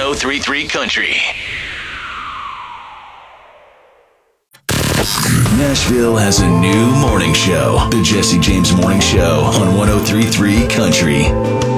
1033 Country. Nashville has a new morning show. The Jesse James Morning Show on 1033 Country.